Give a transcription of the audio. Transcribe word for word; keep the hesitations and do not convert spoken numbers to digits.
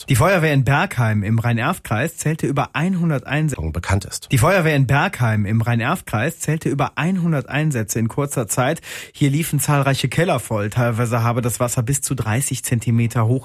Die Feuerwehr in Bergheim im Rhein-Erft-Kreis zählte über hundert Einsätze. bekannt ist. Die Feuerwehr in Bergheim im Rhein-Erft-Kreis zählte über hundert Einsätze in kurzer Zeit. Hier liefen zahlreiche Keller voll. Teilweise habe das Wasser bis zu dreißig Zentimeter hoch